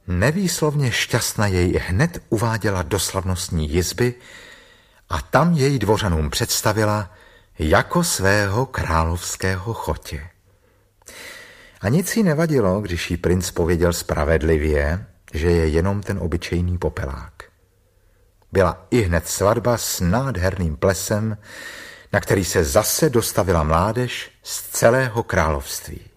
Nevýslovně šťastna jej hned uváděla do slavnostní jizby a tam jej dvořanům představila jako svého královského chotě. A nic jí nevadilo, když jí princ pověděl spravedlivě, že je jenom ten obyčejný popelák. Byla ihned svatba s nádherným plesem, na který se zase dostavila mládež z celého království.